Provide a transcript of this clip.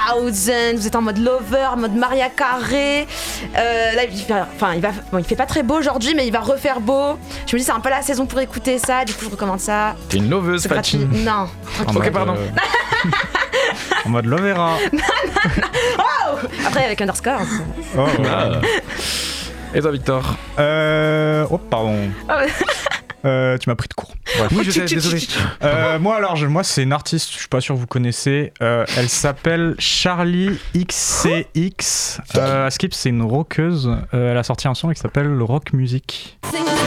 2000, vous êtes en mode lover, en mode Maria Carré. Là, il fait pas très beau aujourd'hui, mais il va refaire beau. Je me dis, c'est un peu la saison pour écouter ça, du coup, je recommande ça. T'es une loveuse, C'est Faty. gratuit. Non. Ok, pardon. En mode Lovera. Oh après, avec Underscore. Oh, Ah. Et toi, Victor? Oh, pardon. Tu m'as pris de court. Bref. Oui, je sais, désolé. Moi, c'est une artiste, je suis pas sûr que vous connaissez. Elle s'appelle Charlie XCX. Skip, c'est une rockeuse. Elle a sorti un son qui s'appelle Rock Music.